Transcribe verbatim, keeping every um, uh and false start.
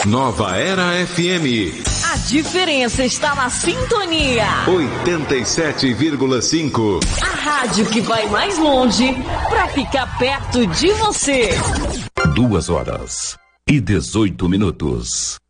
Nova Era F M. A diferença está na sintonia. oitenta e sete vírgula cinco. A rádio que vai mais longe para ficar perto de você. Duas horas e dezoito minutos.